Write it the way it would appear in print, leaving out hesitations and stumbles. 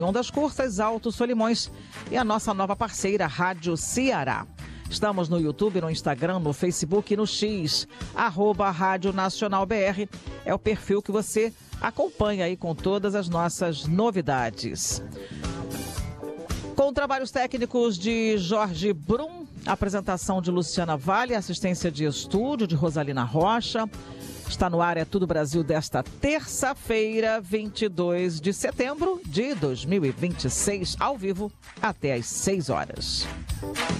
Ondas Curtas, Alto Solimões e a nossa nova parceira, Rádio Ceará. Estamos no YouTube, no Instagram, no Facebook e no X, @Rádio Nacional BR. É o perfil que você acompanha aí com todas as nossas novidades. Com trabalhos técnicos de Jorge Brum, apresentação de Luciana Vale, assistência de estúdio de Rosalina Rocha. Está no ar É Tudo Brasil desta terça-feira, 22 de setembro de 2026, ao vivo, até às 6 horas.